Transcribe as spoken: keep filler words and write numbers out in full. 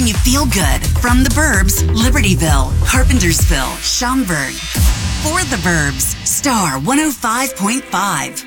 making you feel good. From the Burbs, Libertyville, Carpentersville, Schaumburg. For the Burbs, Star one oh five point five.